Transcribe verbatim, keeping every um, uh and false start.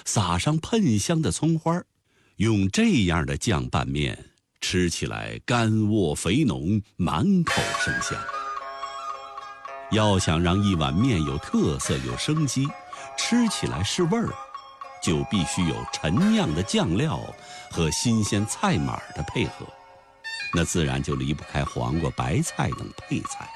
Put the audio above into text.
撒上喷香的葱花，用这样的酱拌面，吃起来干沃肥浓，满口生香。要想让一碗面有特色有生机，吃起来是味儿，就必须有陈酿的酱料和新鲜菜码的配合，那自然就离不开黄瓜、白菜等配菜。